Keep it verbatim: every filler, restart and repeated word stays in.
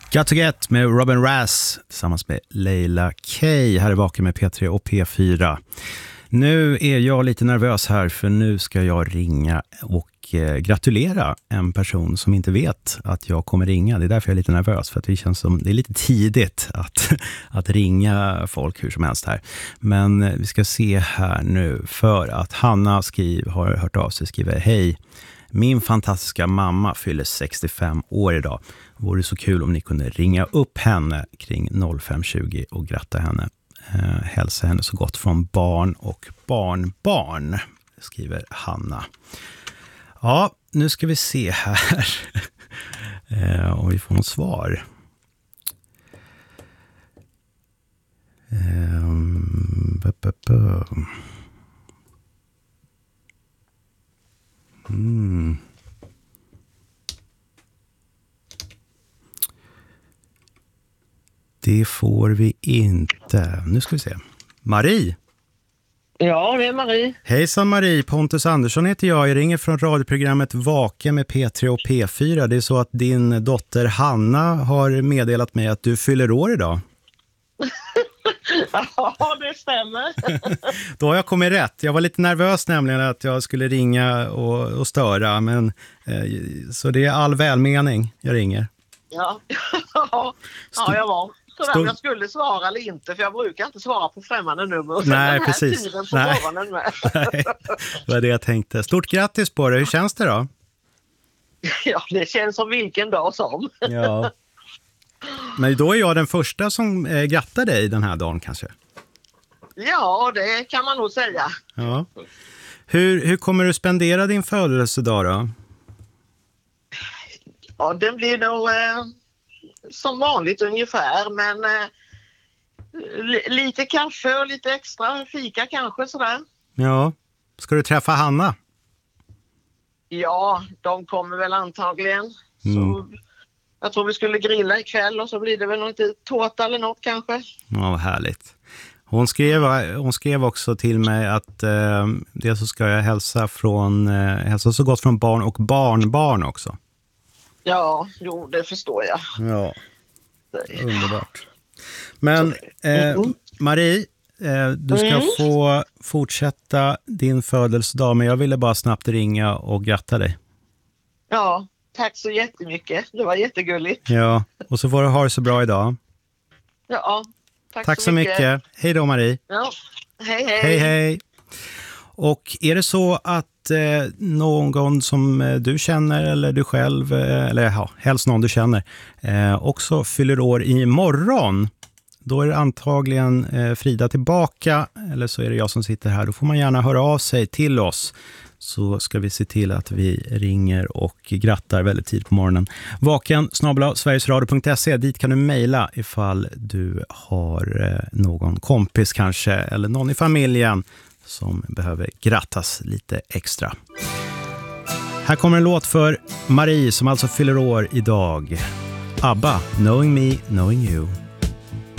Got to Get med Robin Rass tillsammans med Leila K. Här är Vaken med P tre och P fyra. Nu är jag lite nervös här för nu ska jag ringa och eh, gratulera en person som inte vet att jag kommer ringa. Det är därför jag är lite nervös, för att det känns som det är lite tidigt att, att ringa folk hur som helst här. Men eh, vi ska se här nu, för att Hanna skriv, har hört av sig, skriver: hej, min fantastiska mamma fyller sextiofem år idag. Vore så kul om ni kunde ringa upp henne kring noll fem tjugo och gratta henne. Eh, hälsa henne så gott från barn och barnbarn, skriver Hanna. Ja, nu ska vi se här eh, om vi får något svar. Eh, bu, bu, bu. Mm. Det får vi inte. Nu ska vi se. Marie. Ja, det är Marie. Hejsan Marie, Pontus Andersson heter jag. Jag ringer från radioprogrammet Vaken med P tre och P fyra. Det är så att din dotter Hanna har meddelat mig att du fyller år idag. Ja, det stämmer. Då har jag kommit rätt. Jag var lite nervös nämligen att jag skulle ringa och, och störa. Men, eh, så det är all välmening jag ringer. Ja, ja jag var. Så där, jag skulle svara eller inte, för jag brukar inte svara på främmande nummer. Nej, den här precis. Tiden på Nej. morgonen med. Nej, det var det jag tänkte. Stort grattis på det. Hur känns det då? Ja, det känns som vilken dag som. Ja. Men då är jag den första som eh, grattar dig den här dagen kanske. Ja, det kan man nog säga. Ja. Hur, hur kommer du spendera din födelsedag då? Ja, den blir nog eh, som vanligt ungefär, men eh, li- lite kaffe och lite extra fika kanske sådär. Ja. Ska du träffa Hanna? Ja, de kommer väl antagligen. Mm. Så jag tror vi skulle grilla ikväll och så blir det väl något tårta eller något kanske. Ja, vad härligt. Hon skrev, hon skrev också till mig att eh, det så ska jag hälsa från eh, hälsa så gott från barn och barnbarn också. Ja, jo, det förstår jag. Ja, underbart. Men eh, Marie, eh, du ska Mm. få fortsätta din födelsedag, men jag ville bara snabbt ringa och gratta dig. Ja, tack så jättemycket. Det var jättegulligt. Ja, och så får du ha det så bra idag. Ja, tack, Tack så mycket. mycket. Hej då Marie. Ja, hej hej. Hej hej. Och är det så att eh, någon som eh, du känner eller du själv, eh, eller ja, helst någon du känner, eh, också fyller år imorgon, då är det antagligen eh, Frida tillbaka, eller så är det jag som sitter här. Då får man gärna höra av sig till oss, så ska vi se till att vi ringer och grattar väldigt tidigt på morgonen. Vaken snabel-a sverigesradio punkt se, dit kan du mejla ifall du har eh, någon kompis kanske, eller någon i familjen som behöver grattas lite extra. Här kommer en låt för Marie som alltså fyller år idag. ABBA, Knowing Me, Knowing You.